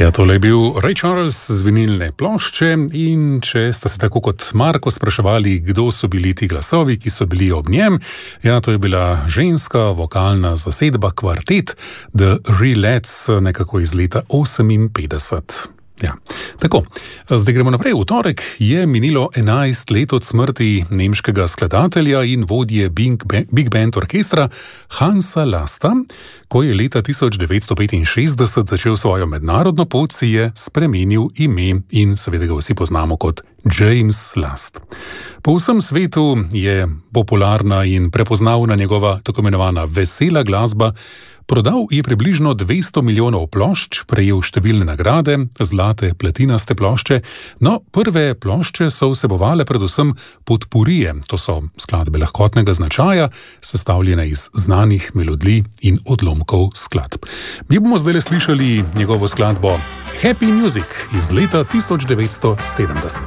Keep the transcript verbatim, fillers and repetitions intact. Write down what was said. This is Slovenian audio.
Ja, tole je bil Ray Charles z vinilne plošče in če ste se tako kot Marko spraševali, kdo so bili ti glasovi, ki so bili ob njem, ja, to je bila ženska vokalna zasedba kvartet The Relays, nekako iz leta oseminpetdeset. Ja, tako, zdaj gremo naprej. V torek je minilo enajst let od smrti nemškega skladatelja in vodje Big Band, Big Band orkestra Hansa Lasta. Ko je leta tisoč devetsto petinšestdeset začel svojo mednarodno pot, si je spremenil ime in seveda ga vsi poznamo kot James Last. Po vsem svetu je popularna in prepoznavna njegova tako imenovana vesela glasba. Prodal je približno dvesto milijonov plošč, prejel številne nagrade, zlate, platinaste plošče, no prve plošče so vsebovale predvsem potpurije, to so skladbe lahkotnega značaja, sestavljene iz znanih melodij in odlomkov skladb. Mi bomo zdaj slišali njegovo skladbo Happy Music iz leta tisoč devetsto sedemdeset.